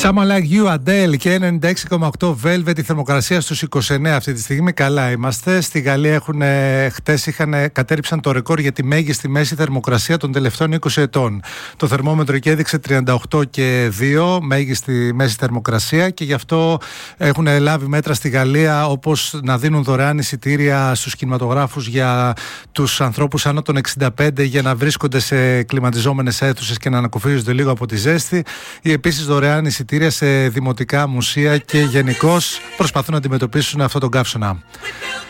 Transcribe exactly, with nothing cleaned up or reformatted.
Someone Like You, Adele και ενενήντα έξι κόμμα οκτώ Velvet, η θερμοκρασία στους είκοσι εννέα αυτή τη στιγμή. Καλά είμαστε. Στη Γαλλία έχουν, χτες είχαν, κατέριψαν το ρεκόρ για τη μέγιστη μέση θερμοκρασία των τελευταίων είκοσι ετών. Το θερμόμετρο εκεί έδειξε τριάντα οκτώ και δύο μέγιστη μέση θερμοκρασία, και γι' αυτό έχουν λάβει μέτρα στη Γαλλία, όπως να δίνουν δωρεάν εισιτήρια στους κινηματογράφους για τους ανθρώπους άνω των εξήντα πέντε, για να βρίσκονται σε κλιματιζόμενες αίθουσες και να ανακουφίζονται λίγο από τη ζέστη, ή επίσης δωρεάν εισιτήρια σε δημοτικά μουσεία, και γενικώς προσπαθούν να αντιμετωπίσουν αυτό τον καύσωνα.